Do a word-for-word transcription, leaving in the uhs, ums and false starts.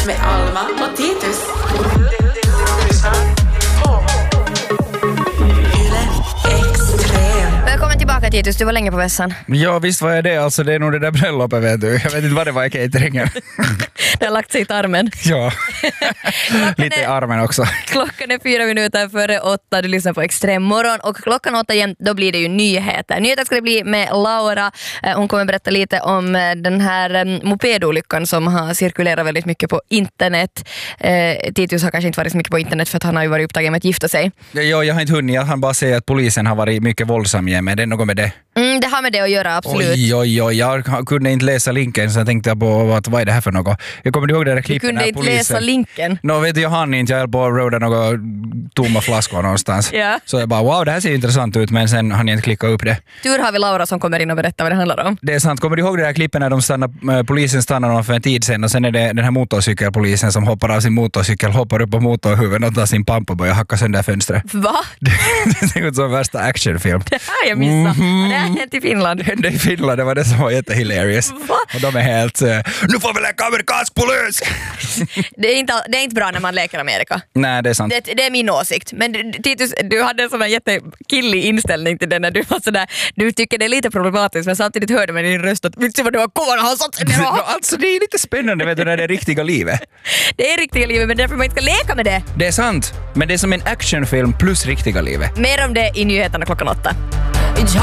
med Alma och Titus. Välkommen tillbaka Titus, du var länge på vässan. Ja, visst var jag det. Alltså det är nog det där bröllopet, vet du. Jag vet inte vad det var i cateringen. Det har lagt sig i armen. Ja, lite i armen också. Klockan är fyra minuter före åtta, du lyssnar på Extrem morgon och klockan åtta igen, då blir det ju nyheter. Nyheter ska det bli med Laura. Hon kommer berätta lite om den här mopedolyckan som har cirkulerat väldigt mycket på internet. Titus har kanske inte varit så mycket på internet för att han har ju varit upptagen med att gifta sig. Ja, jag har inte hunnit. Han bara säger att polisen har varit mycket våldsam igen, men det är något med det. Mm, det har med det att göra, absolut. Oj, oj, oj. Jag kunde inte läsa linken så jag tänkte på att, vad är det här för något? Jag kommer ihåg det där klippet. Du kunde inte polisen... läsa linken? Nå, vet du, jag hann inte. Jag höll på att råda några tomma flaskor någonstans. Ja. Så jag bara, wow, det här ser intressant ut, men sen hann jag inte klicka upp det. Tur har vi Laura som kommer in och berättar vad det handlar om. Det är sant. Kommer du ihåg det där klippet när de stannar, polisen stannar någon för en tid sedan och sen är det den här motorcykelpolisen som hoppar av sin motorcykel, hoppar upp på motorhuven och tar sin pamp och börjar hacka sönder fönstret. Va? Det ser ut som värsta actionfilm. Det här jag missade. Mm-hmm. Det här hände i Finland. Det hände i Finland, det var det som var jättehilarious. Va? Och de är helt, uh, nu får vi leka amerikansk polis! Det är, inte, det är inte bra när man leker Amerika. Nej, det är sant. Det, det är min åsikt. Men Titus, du hade en sån här jättekillig inställning till det när du var sådär, du tycker det är lite problematiskt men samtidigt hörde med din röst att vitsi vad du var kvar, han satt sig ner. Alltså det är lite spännande, vet du, när det är riktiga livet. Det är riktiga livet, men därför man inte ska leka med det. Det är sant, men det är som en actionfilm plus riktiga livet. Mer om det i nyheterna klockan åtta.